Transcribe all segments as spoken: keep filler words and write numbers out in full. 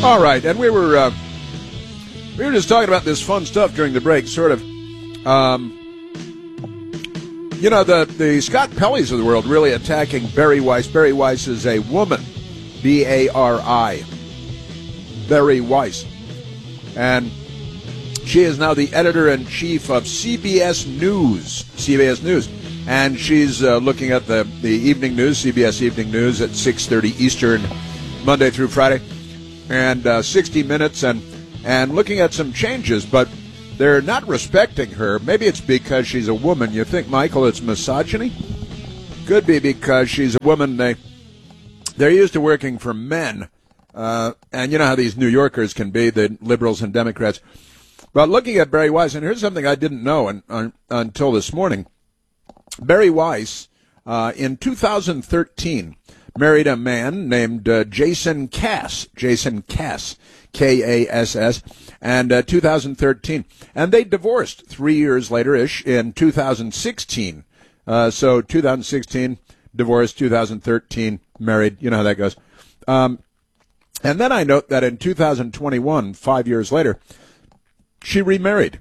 All right, and we were uh, we were just talking about this fun stuff during the break, sort of. Um, you know, the, the Scott Pelley's of the world really attacking Bari Weiss. Bari Weiss is a woman, B A R I, Bari Weiss. And she is now the editor-in-chief of C B S News, C B S News. And she's uh, looking at the, the evening news, C B S Evening News at six thirty Eastern, Monday through Friday, and uh, sixty minutes, and, and looking at some changes, but they're not respecting her. Maybe it's because she's a woman. You think, Michael, it's misogyny? Could be because she's a woman. They, they're used to working for men. Uh, and you know how these New Yorkers can be, the liberals and Democrats. But looking at Bari Weiss, and here's something I didn't know un, un, until this morning. Bari Weiss, uh, in two thousand thirteen, married a man named uh, Jason Cass. Jason Cass, K A S S. And uh, two thousand thirteen. And they divorced three years later-ish in two thousand sixteen. Uh, so two thousand sixteen, divorced, two thousand thirteen, married. You know how that goes. Um, and then I note that in two thousand twenty-one, five years later, she remarried.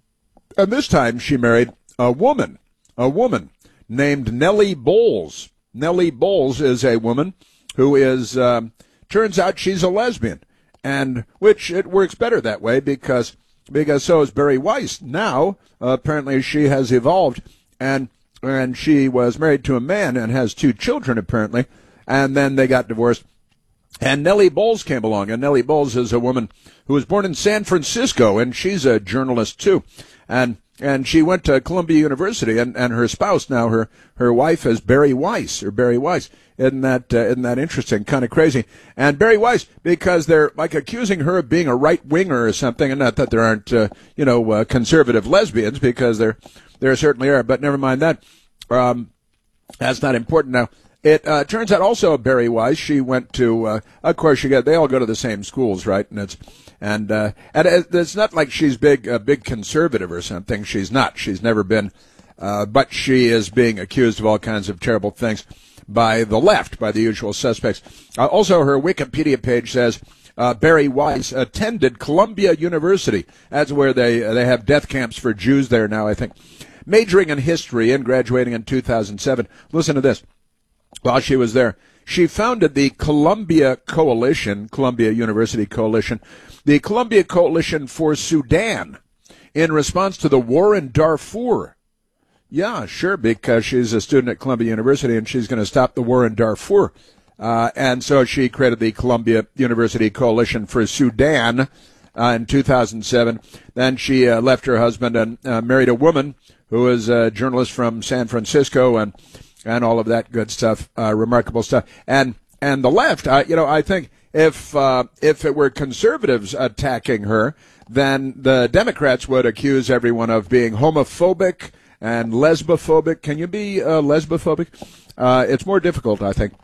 And this time she married a woman, a woman named Nellie Bowles. Nellie Bowles is a woman who is, um, turns out she's a lesbian. And which it works better that way because because so is Bari Weiss. Now, uh, apparently she has evolved, and and she was married to a man and has two children, apparently, and then they got divorced. And Nellie Bowles came along, and Nellie Bowles is a woman who was born in San Francisco, and she's a journalist, too. And and she went to Columbia University, and, and her spouse now, her, her wife is Bari Weiss, or Bari Weiss. Isn't that, uh, isn't that interesting? Kind of crazy. And Bari Weiss, because they're like accusing her of being a right-winger or something, and not that there aren't, uh, you know, uh, conservative lesbians, because there, there certainly are, but never mind that. Um, that's not important now. It uh, turns out also Bari Weiss, she went to, uh, of course, she got, they all go to the same schools, right? And it's, and, uh, and it's not like she's big, a big conservative or something. She's not. She's never been, uh, but she is being accused of all kinds of terrible things by the left, by the usual suspects. Uh, also, her Wikipedia page says, uh, Bari Weiss attended Columbia University. That's where they, uh, they have death camps for Jews there now, I think. Majoring in history and graduating in two thousand seven. Listen to this. While she was there, she founded the Columbia Coalition, Columbia University Coalition, the Columbia Coalition for Sudan, in response to the war in Darfur. Yeah, sure, because she's a student at Columbia University and she's going to stop the war in Darfur. Uh, and so she created the Columbia University Coalition for Sudan uh, in two thousand seven. Then she uh, left her husband and uh, married a woman who is a journalist from San Francisco, and and all of that good stuff, uh, remarkable stuff. And and the left, uh, you know, I think if uh, if it were conservatives attacking her, then the Democrats would accuse everyone of being homophobic and lesbophobic. Can you be uh, lesbophobic? Uh, it's more difficult, I think.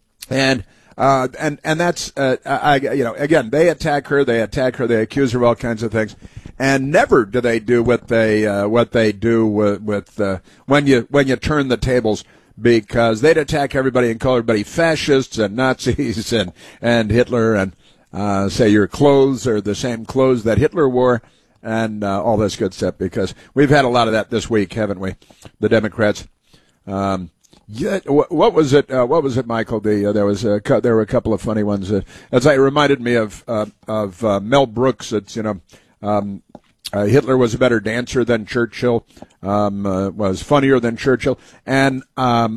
And uh, and and that's uh, I you know again they attack her, they attack her, they accuse her of all kinds of things, and never do they do what they uh, what they do with, with uh, when you when you turn the tables. Because they'd attack everybody and call everybody fascists and Nazis and, and Hitler and uh, say your clothes are the same clothes that Hitler wore and uh, all this good stuff. Because we've had a lot of that this week, haven't we? The Democrats. Um, yeah, what was it? Uh, what was it, Michael? The uh, there was a, there were a couple of funny ones. Uh, as I reminded me of uh, of uh, Mel Brooks. It's you know. Um, Uh, Hitler was a better dancer than Churchill, um, uh, was funnier than Churchill, and um,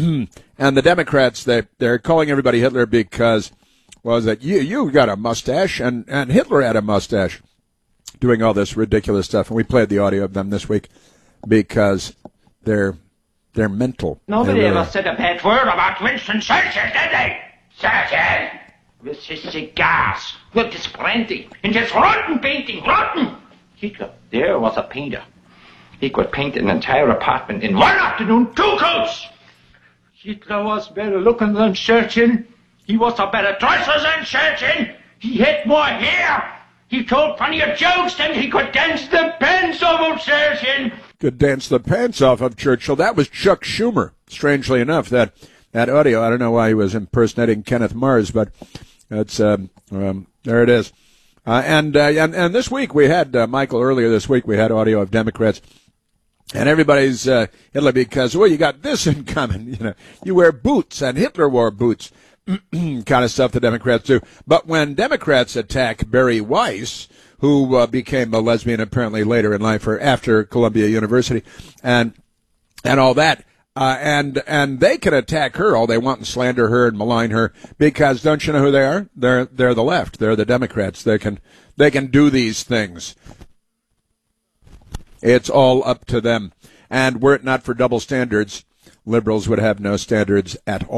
and the Democrats, they they're calling everybody Hitler because, what was it, you you got a mustache, and, and Hitler had a mustache, doing all this ridiculous stuff, and we played the audio of them this week because they're they're mental. Nobody they're really... ever said a bad word about Winston Churchill, did they? Churchill, with his cigars, with his brandy, and his rotten painting, rotten. Hitler, there was a painter. He could paint an entire apartment in one afternoon, two coats. Hitler was better looking than Churchill. He was a better dresser than Churchill. He had more hair. He told funnier jokes than he could dance the pants off of Churchill. Could dance the pants off of Churchill. That was Chuck Schumer, strangely enough, that, that audio. I don't know why he was impersonating Kenneth Mars, but that's, um, um, There it is. Uh, and, uh, and and this week we had, uh, Michael, earlier this week we had audio of Democrats. And everybody's uh, Hitler because, well, you got this in common. You know, you wear boots, and Hitler wore boots, kind of stuff the Democrats do. But when Democrats attack Bari Weiss, who uh, became a lesbian apparently later in life or after Columbia University, and and all that, uh, and and they can attack her all they want and slander her and malign her because don't you know who they are? They're they're the left. They're the Democrats. They can they can do these things. It's all up to them. And were it not for double standards, liberals would have no standards at all.